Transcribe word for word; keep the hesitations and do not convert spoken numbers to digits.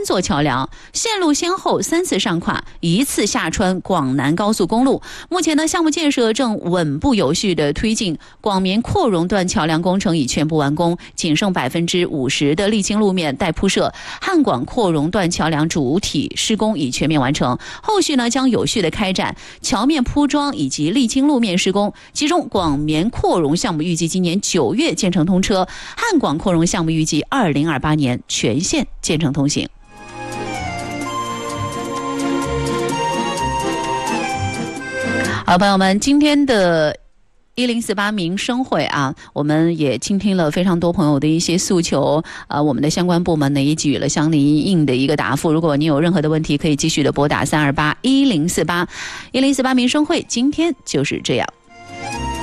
座桥梁，线路先后三次上垮，一次下穿广南高速公路。目前呢，项目建设正稳步有序的推进，广绵扩容段桥梁工程已全部完工，仅剩百分之五十的沥青路面待铺设。汉广扩容段桥梁主体施工已全面完成，后续呢将有序的开展桥面铺装以及沥青路面施工。其中广绵扩容项目预计今年九月建成通车，汉广扩容项目预计二零二八年全线建成通行。好，朋友们，今天的一零四八民生会啊，我们也倾听了非常多朋友的一些诉求，呃，我们的相关部门呢也给予了相应的一个答复。如果你有任何的问题，可以继续的拨打三二八一零四八，一零四八民生会，今天就是这样。